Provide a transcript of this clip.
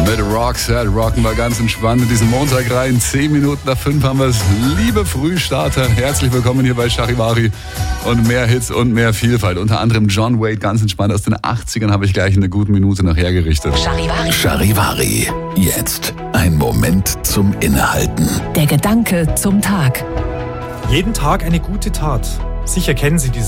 Mit Roxette rocken wir ganz entspannt in diesen Montag rein. 10 Minuten nach 5 haben wir es. Liebe Frühstarter, herzlich willkommen hier bei Charivari. Und mehr Hits und mehr Vielfalt. Unter anderem John Wade, ganz entspannt aus den 80ern, habe ich gleich in einer guten Minute nachher gerichtet. Charivari. Jetzt ein Moment zum Innehalten. Der Gedanke zum Tag. Jeden Tag eine gute Tat. Sicher kennen Sie diese